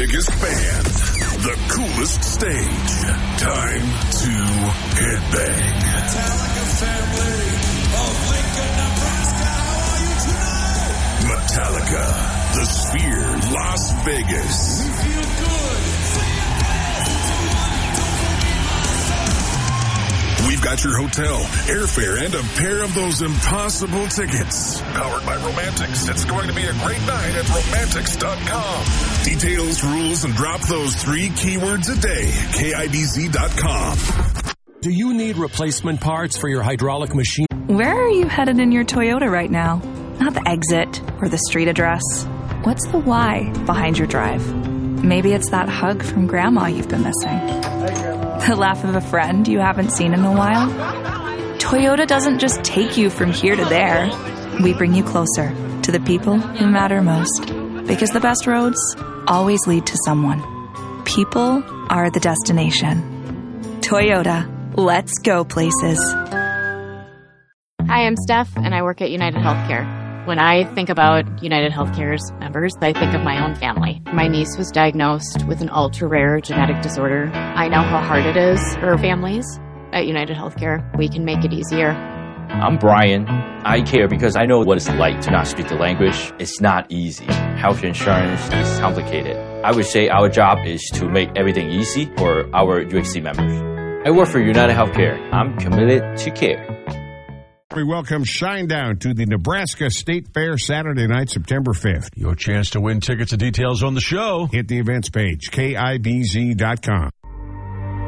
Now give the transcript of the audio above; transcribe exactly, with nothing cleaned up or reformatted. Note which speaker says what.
Speaker 1: biggest band, the coolest stage. Time to headbang.
Speaker 2: Metallica family of Lincoln, Nebraska. How are you tonight?
Speaker 1: Metallica, the Sphere, Las Vegas.
Speaker 2: We feel good.
Speaker 1: We've got your hotel, airfare, and a pair of those impossible tickets. Powered by Romantics. It's going to be a great night at romantics dot com. Details, rules, and drop those three keywords a day. K I B Z dot com.
Speaker 3: Do you need replacement parts for your hydraulic machine?
Speaker 4: Where are you headed in your Toyota right now? Not the exit or the street address. What's the why behind your drive? Maybe it's that hug from Grandma you've been missing. The laugh of a friend you haven't seen in a while. Toyota doesn't just take you from here to there. We bring you closer to the people who matter most. Because the best roads always lead to someone. People are the destination. Toyota, let's go places.
Speaker 5: Hi, I'm Steph, and I work at United Healthcare. When I think about United Healthcare's members, I think of my own family. My niece was diagnosed with an ultra-rare genetic disorder. I know how hard it is for families. At United Healthcare, we can make it easier.
Speaker 6: I'm Brian. I care because I know what it's like to not speak the language. It's not easy. Health insurance is complicated. I would say our job is to make everything easy for our U H C members. I work for United Healthcare. I'm committed to care.
Speaker 7: We welcome Shinedown to the Nebraska State Fair Saturday night, September fifth.
Speaker 8: Your chance to win tickets and details on the show.
Speaker 7: Hit the events page, K I B Z dot com.